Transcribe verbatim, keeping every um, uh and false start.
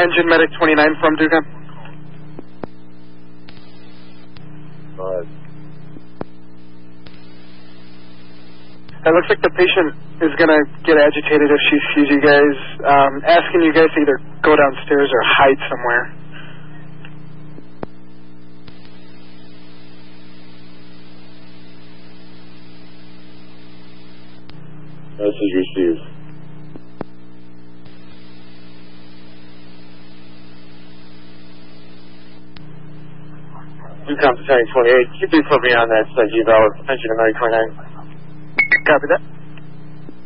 Engine Medic twenty-nine from Dugan. Go ahead. It looks like the patient is going to get agitated if she sees you guys, um, asking you guys to either go downstairs or hide somewhere. Message received. Ducom Battalion twenty-eight, keep me put me on that site eval, attention to American twenty-nine. Copy that.